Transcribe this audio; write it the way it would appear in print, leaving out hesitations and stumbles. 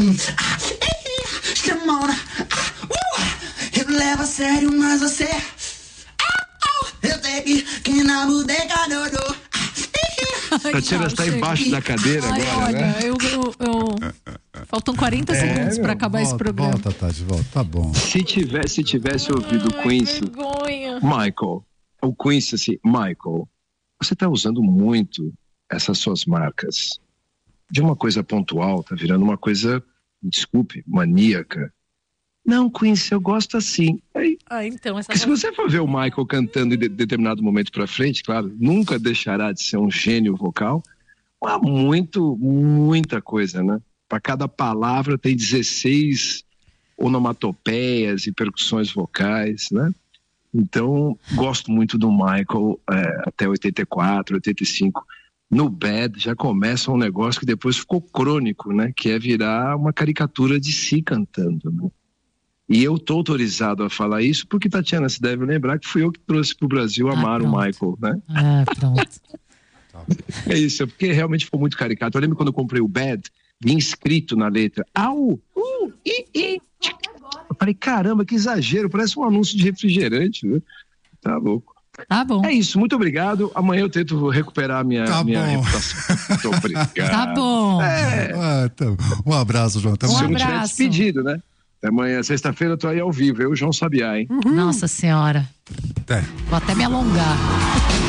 Chamona, eu levo a sério, mas você. Eu sei que na bodega Dodô. Tatiana está embaixo da cadeira agora, olha, né? Faltam 40 segundos pra acabar esse programa. Volta, Tati, volta, tá bom. Se tivesse ouvido o Quincy, vergonha. Michael, o Quincy assim, Michael, você está usando muito essas suas marcas. De uma coisa pontual, tá virando uma coisa, desculpe, maníaca. Não, Quincy, eu gosto assim. Aí, Então, essa porque se você for ver o Michael cantando em determinado momento pra frente, claro, nunca deixará de ser um gênio vocal, há muita coisa, né? Para cada palavra tem 16 onomatopeias e percussões vocais, né? Então, gosto muito do Michael até 84, 85. No Bad já começa um negócio que depois ficou crônico, né? Que é virar uma caricatura de si cantando, né? E eu tô autorizado a falar isso porque, Tatiana, se deve lembrar que fui eu que trouxe pro Brasil amar o Michael, né? Pronto. É isso, porque realmente ficou muito caricato. Eu lembro quando eu comprei o Bad, vinha escrito na letra, au, i. Eu falei, caramba, que exagero, parece um anúncio de refrigerante, né? Tá louco. Tá bom. É isso, muito obrigado. Amanhã eu tento recuperar minha reputação. Muito obrigado. Tá bom. Um abraço, João. Se eu não tiver despedido, né? Até amanhã, sexta-feira, eu tô aí ao vivo. Eu, João Sabiá, hein? Nossa Senhora. Vou até me alongar.